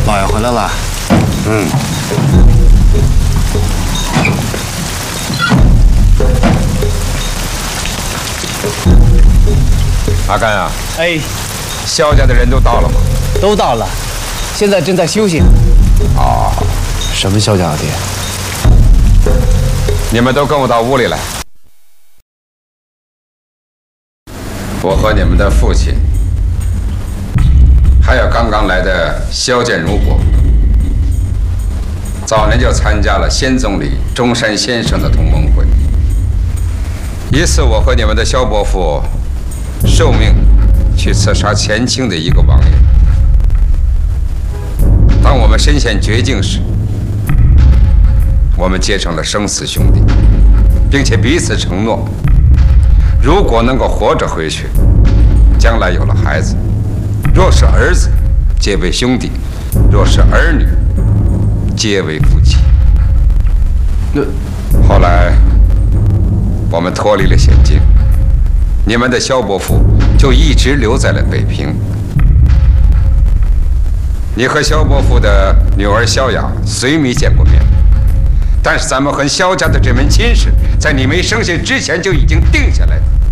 老爷回来了。 嗯。阿甘啊， 哎， 萧家的人都到了吗？ 都到了，现在正在休息。 哦， 什么萧家的爹？ 你们都跟我到屋里来。我和你们的父亲，还有刚刚来的萧建如伯，早年就参加了先总理中山先生的同盟会。一次，我和你们的萧伯父受命去刺杀前清的一个王爷。当我们身陷绝境时，我们结成了生死兄弟，并且彼此承诺，如果能够活着回去，将来有了孩子，若是儿子，皆为兄弟；若是儿女，皆为夫妻。后来，我们脱离了险境，你们的萧伯父就一直留在了北平。你和萧伯父的女儿萧雅虽没见过面，但是咱们和萧家的这门亲事，在你没生下之前就已经定下来了。